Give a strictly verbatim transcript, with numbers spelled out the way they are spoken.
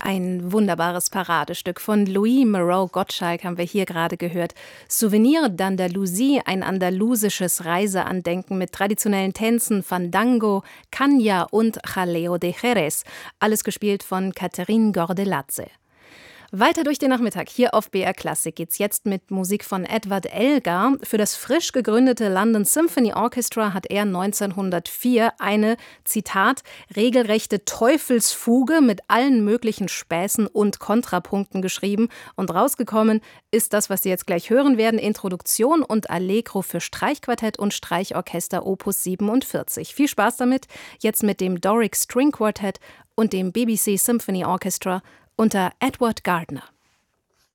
Ein wunderbares Paradestück von Louis Moreau Gottschalk haben wir hier gerade gehört. Souvenir d'Andalousie, ein andalusisches Reiseandenken mit traditionellen Tänzen, Fandango, Caña und Jaleo de Jerez. Alles gespielt von Catherine Gordeladze. Weiter durch den Nachmittag hier auf B R Klassik geht's jetzt mit Musik von Edward Elgar. Für das frisch gegründete London Symphony Orchestra hat er neunzehnhundertvier eine, Zitat, regelrechte Teufelsfuge mit allen möglichen Späßen und Kontrapunkten geschrieben. Und rausgekommen ist das, was Sie jetzt gleich hören werden, Introduktion und Allegro für Streichquartett und Streichorchester Opus siebenundvierzig. Viel Spaß damit, jetzt mit dem Doric String Quartet und dem B B C Symphony Orchestra unter Edward Gardner.